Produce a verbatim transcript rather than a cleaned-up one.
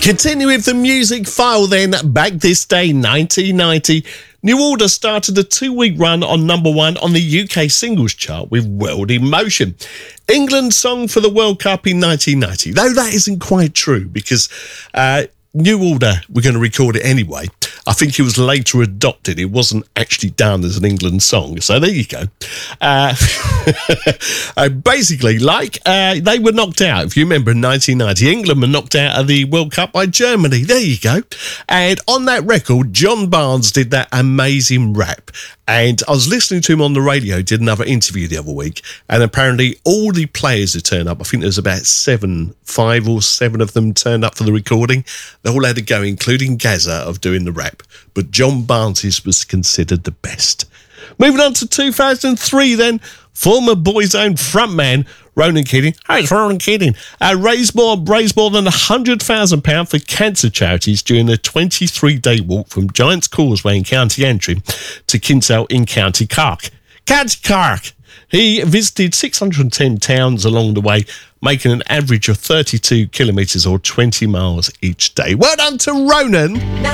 Continue with the music file then. Back this day, nineteen ninety, New Order started a two-week run on number one on the U K singles chart with World in Motion. England's song for the World Cup in nineteen ninety, though that isn't quite true because uh, New Order were going to record it anyway. I think it was later adopted. It wasn't actually done as an England song. So there you go. Uh, uh, basically, like uh, they were knocked out. If you remember in nineteen ninety, England were knocked out of the World Cup by Germany. There you go. And on that record, John Barnes did that amazing rap. And I was listening to him on the radio, did another interview the other week. And apparently all the players who turned up, I think there's about seven, five or seven of them turned up for the recording. They all had to go, including Gazza, of doing the rap. But John Barnes was considered the best. Moving on to two thousand three then, former Boyzone frontman Ronan Keating, hi, it's Ronan Keating, uh, raised, more, raised more than one hundred thousand pounds for cancer charities during a twenty-three day walk from Giant's Causeway in County Antrim to Kinsale in County Cork. County Cork! He visited six hundred ten towns along the way, making an average of thirty-two kilometres or twenty miles each day. Well done to Ronan!